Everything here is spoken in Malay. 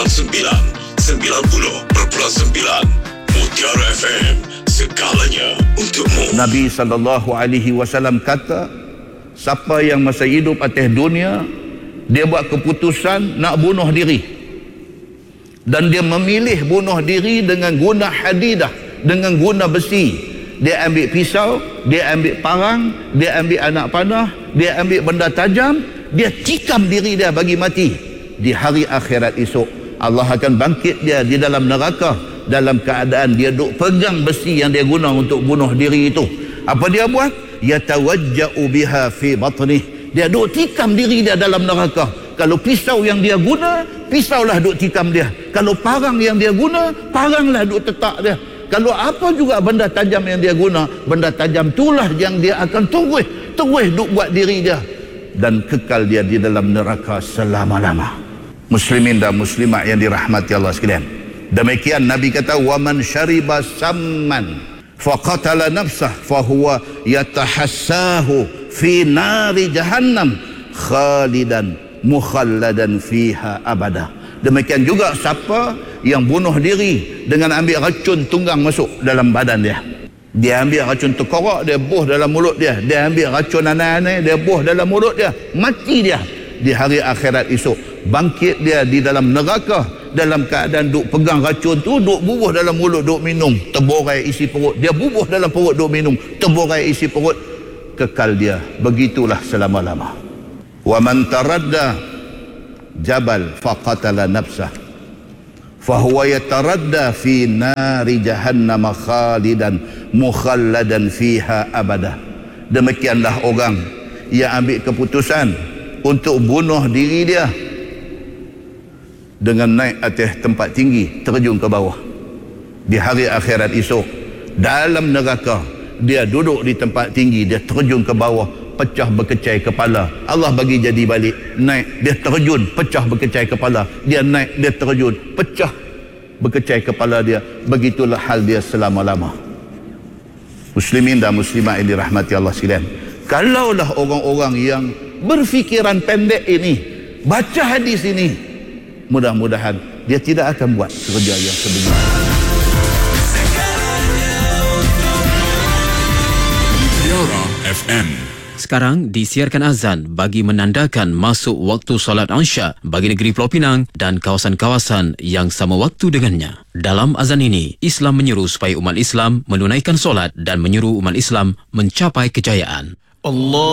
90.9 Mutiara FM, segalanya untukmu. Nabi SAW kata, siapa yang masa hidup atas dunia, dia buat keputusan nak bunuh diri, dan dia memilih bunuh diri dengan guna hadidah, dengan guna besi. Dia ambil pisau, dia ambil parang, dia ambil anak panah, dia ambil benda tajam, dia tikam diri dia bagi mati. Di hari akhirat esok, Allah akan bangkit dia di dalam neraka dalam keadaan dia duk pegang besi yang dia guna untuk bunuh diri itu. Apa dia buat? Yatawajja'u biha fi batnih. Dia duk tikam diri dia dalam neraka. Kalau pisau yang dia guna, pisaulah duk tikam dia. Kalau parang yang dia guna, paranglah duk tetak dia. Kalau apa juga benda tajam yang dia guna, benda tajam itulah yang dia akan terus duk buat diri dia, dan kekal dia di dalam neraka selama-lama. Muslimin dan muslimat yang dirahmati Allah sekalian, demikian Nabi kata, wa man syariba samman faqatala nafsah fahuwa yatahassahu fi nari jahannam khalidan mukhalladan fiha abada. Demikian juga siapa yang bunuh diri dengan ambil racun tunggang masuk dalam badan dia. Dia ambil racun tengkorak, dia buh dalam mulut dia. Dia ambil racun anai-anai, dia buh dalam mulut dia. Mati dia. Di hari akhirat esok, bangkit dia di dalam neraka dalam keadaan duk pegang racun tu, duk bubuh dalam mulut, duk minum, terborai isi perut. Dia bubuh dalam perut, duk minum, terborai isi perut. Kekal dia begitulah selama-lama. Wa man taradda jabal faqatala nafsah fahuwa yataradda fi nari jahannam khalidan mukhalladan fiha abada. Demikianlah orang yang ambil keputusan untuk bunuh diri dia dengan naik atas tempat tinggi, terjun ke bawah. Di hari akhirat esok, dalam neraka, dia duduk di tempat tinggi, dia terjun ke bawah, pecah berkecai kepala. Allah bagi jadi balik, naik, dia terjun, pecah berkecai kepala. Dia naik, dia terjun, pecah berkecai kepala dia. Begitulah hal dia selama-lama. Muslimin dan muslimat yang dirahmati Allah sekalian, kalaulah orang-orang yang berfikiran pendek ini baca hadis ini, mudah-mudahan dia tidak akan buat kerja yang sebegini. Mutiara FM. Sekarang disiarkan azan bagi menandakan masuk waktu solat Isya bagi negeri Pulau Pinang dan kawasan-kawasan yang sama waktu dengannya. Dalam azan ini, Islam menyeru supaya umat Islam menunaikan solat dan menyuruh umat Islam mencapai kejayaan. Allah